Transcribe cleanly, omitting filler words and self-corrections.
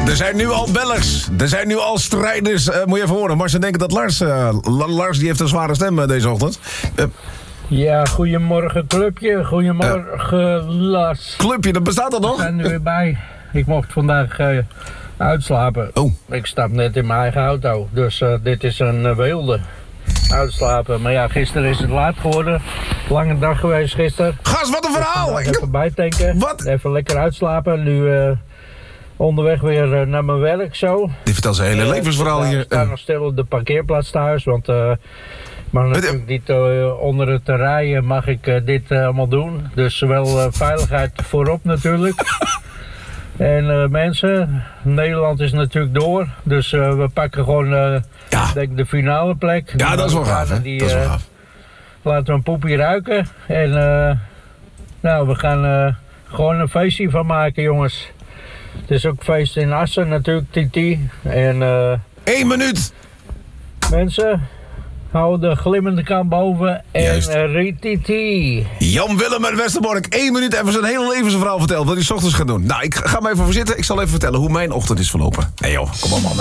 Er zijn nu al bellers. Er zijn nu al strijders. Moet je even horen. Marcel denken dat Lars die heeft een zware stem deze ochtend. Ja, goedemorgen clubje. Goedemorgen Lars. Clubje, dat bestaat dat nog? We zijn er weer bij. Ik mocht vandaag uitslapen. Oh. Ik stap net in mijn eigen auto. Dus dit is een wilde. Uitslapen. Maar ja, gisteren is het laat geworden. Lange dag geweest gisteren. Gast, wat een verhaal! Even bijtanken. Wat? Even lekker uitslapen. Nu onderweg weer naar mijn werk zo. Die vertelt zijn hele levensverhaal hier. Ik sta nog stil op de parkeerplaats thuis. Want maar natuurlijk niet onder het rijden mag ik dit allemaal doen. Dus wel veiligheid voorop natuurlijk. En mensen, Nederland is natuurlijk door. Dus we pakken gewoon denk de finale plek. Ja, dat is wel gaaf, hè? Dat is wel gaaf. Laten we een poepje ruiken. En nou, we gaan gewoon een feestje van maken, jongens. Het is ook feest in Assen natuurlijk, Titi. En 1 minuut! mensen, hou de glimmende kant boven en rititi. Jan Willem uit Westerbork, 1 minuut even zijn hele levensverhaal verteld wat hij 's ochtends gaat doen. Nou, ik ga maar even voor zitten. Ik zal even vertellen hoe mijn ochtend is verlopen. Nee joh, kom op man.